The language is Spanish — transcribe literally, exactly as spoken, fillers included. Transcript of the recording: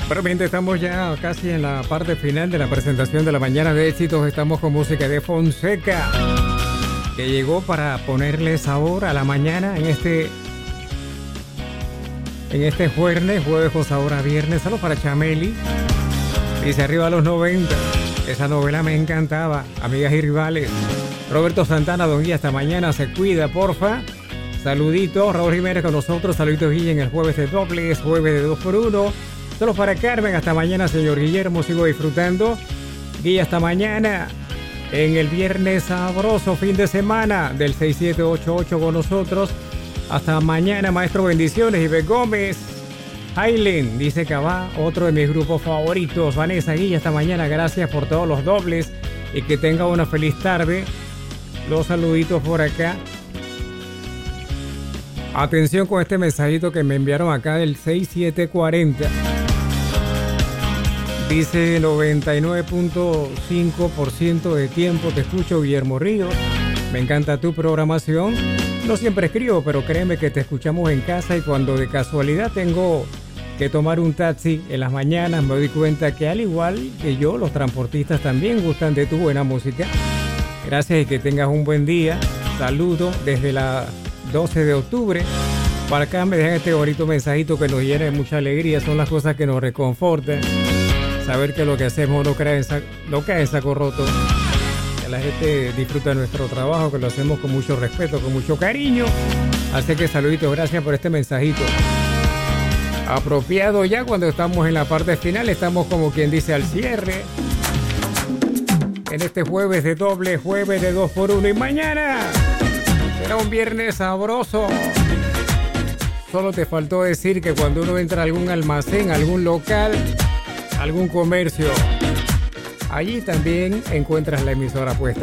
Bueno, bien, estamos ya casi en la parte final de la presentación de la mañana de éxitos. Estamos con música de Fonseca, que llegó para ponerle sabor a la mañana en este en este jueves, jueves con sabor a viernes. Solo para Chameli. Dice arriba a los noventa. Esa novela me encantaba. Amigas y rivales. Roberto Santana, don Guilla, hasta mañana. Se cuida, porfa. Saluditos. Raúl Jiménez con nosotros. Saluditos, Guilla, en el jueves de doble. Es jueves de dos por uno. Solo para Carmen. Hasta mañana, señor Guillermo. Sigo disfrutando. Guilla, hasta mañana. En el viernes sabroso fin de semana del seis siete ocho ocho con nosotros. Hasta mañana, maestro. Bendiciones. Ibe Gómez. Aileen dice que va otro de mis grupos favoritos. Vanessa Guilla, hasta mañana. Gracias por todos los dobles y que tenga una feliz tarde. Los saluditos por acá. Atención con este mensajito que me enviaron acá del seis siete cuarenta. Dice noventa y nueve punto cinco por ciento de tiempo te escucho, Guillermo Ríos. Me encanta tu programación. No siempre escribo, pero créeme que te escuchamos en casa y cuando de casualidad tengo que tomar un taxi en las mañanas me doy cuenta que al igual que yo, los transportistas también gustan de tu buena música. Gracias y que tengas un buen día. Saludos desde la doce de octubre. Para acá me dejan este bonito mensajito que nos llena de mucha alegría. Son las cosas que nos reconfortan. Saber que lo que hacemos no cae en saco, no cae en saco roto. Que la gente disfruta de nuestro trabajo, que lo hacemos con mucho respeto, con mucho cariño. Así que saluditos, gracias por este mensajito. Apropiado ya cuando estamos en la parte final. Estamos como quien dice al cierre. En este jueves de doble, jueves de dos por uno. Y mañana será un viernes sabroso. Solo te faltó decir que cuando uno entra a algún almacén, algún local, algún comercio, allí también encuentras la emisora puesta.